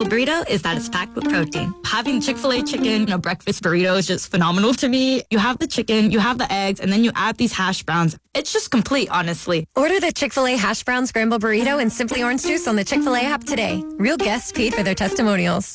burrito is that it's packed with protein. Having Chick-fil-A chicken in a breakfast burrito is just phenomenal to me. You have the chicken, you have the eggs, and then you add these hash browns. It's just complete, honestly. Order the Chick-fil-A Hash Brown Scramble Burrito and Simply Orange Juice on the Chick-fil-A app today. Real guests paid for their testimonials.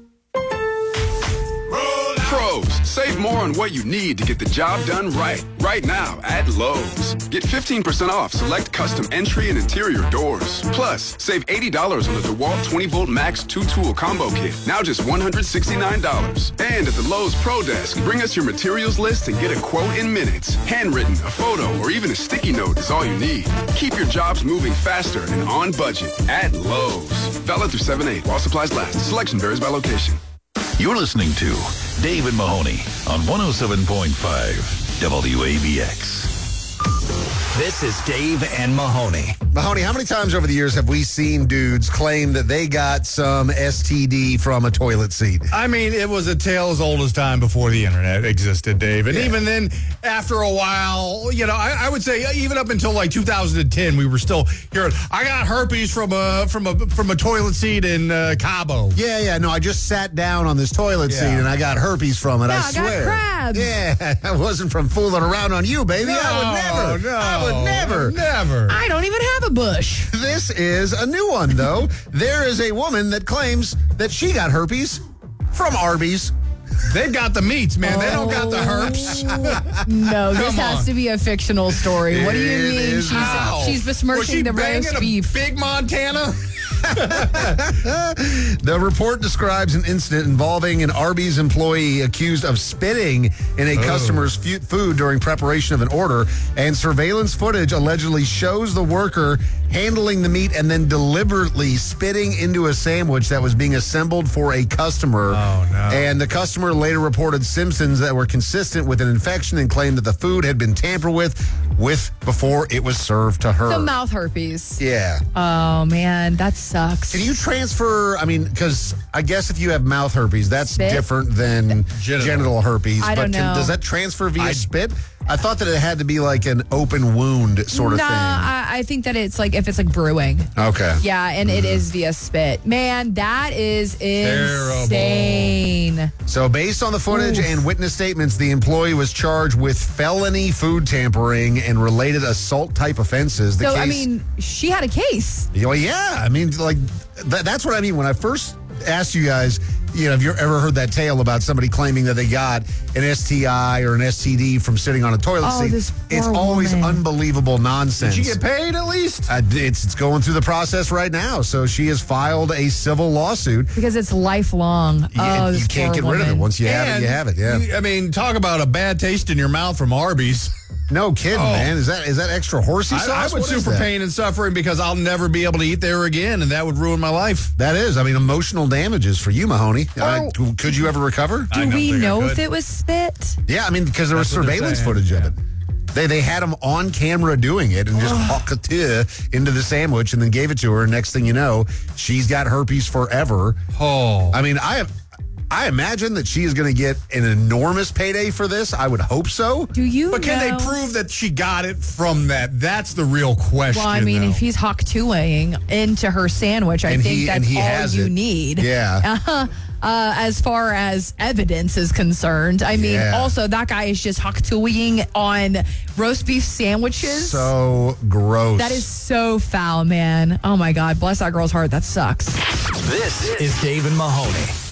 Pros, save more on what you need to get the job done right. Right now at Lowe's. Get 15% off select custom entry and interior doors. Plus, save $80 on the DeWalt 20-volt Max 2-tool combo kit. Now just $169. And at the Lowe's Pro Desk, bring us your materials list and get a quote in minutes. Handwritten, a photo, or even a sticky note is all you need. Keep your jobs moving faster and on budget at Lowe's. Valid through 7/8 while supplies last. Selection varies by location. You're listening to Dave and Mahoney on 107.5 WABX. This is Dave and Mahoney. Mahoney, how many times over the years have we seen dudes claim that they got some STD from a toilet seat? I mean, it was a tale as old as time before the internet existed, Dave. And even then, after a while, you know, I would say even up until like 2010, we were still hearing, I got herpes from a toilet seat in Cabo. Yeah. No, I just sat down on this toilet seat and I got herpes from it, I swear. I got crabs. Yeah, I wasn't from fooling around on you, baby. I would never. Never. I don't even have a bush. This is a new one, though. There is a woman that claims that she got herpes from Arby's. They've got the meats, man. They don't got the herpes. No, this has to be a fictional story. What do you mean? She's besmirching the roast beef. Big Montana? The report describes an incident involving an Arby's employee accused of spitting in a customer's food during preparation of an order, and surveillance footage allegedly shows the worker handling the meat and then deliberately spitting into a sandwich that was being assembled for a customer. Oh, no. And the customer later reported symptoms that were consistent with an infection and claimed that the food had been tampered with before it was served to her. So mouth herpes. Yeah. Oh, man, that sucks. Can you transfer, because I guess if you have mouth herpes, that's spit? Different than genital herpes. I don't know. Does that transfer via spit? I thought that it had to be like an open wound sort of thing. I think that it's like if it's like brewing. Okay. Yeah, and it is via spit. Man, that is insane. Terrible. So based on the footage and witness statements, the employee was charged with felony food tampering and related assault type offenses. She had a case. Well, yeah. That's what I mean. When I first asked you guys, have you ever heard that tale about somebody claiming that they got an STI or an STD from sitting on a toilet seat? It's always unbelievable nonsense. Did she get paid at least? It's going through the process right now. So she has filed a civil lawsuit. Because it's lifelong. You can't get rid of it. Once you have it, you have it. Yeah. Talk about a bad taste in your mouth from Arby's. No kidding, man. Is that extra horsey sauce? I would sue for pain and suffering because I'll never be able to eat there again, and that would ruin my life. That is. Emotional damages for you, Mahoney. Could you ever recover? Do we know if it was spit? Yeah, because there was surveillance footage of it. They had him on camera doing it and just hocked it into the sandwich and then gave it to her. And next thing you know, she's got herpes forever. Oh. I imagine that she is going to get an enormous payday for this. I would hope so. But can they prove that she got it from that? That's the real question. Well, if he's hock-to-ing into her sandwich, I think that's all you need. Yeah. As far as evidence is concerned. Also, that guy is just hock-to-ing on roast beef sandwiches. So gross. That is so foul, man. Oh, my God. Bless that girl's heart. That sucks. This is Dave and Mahoney.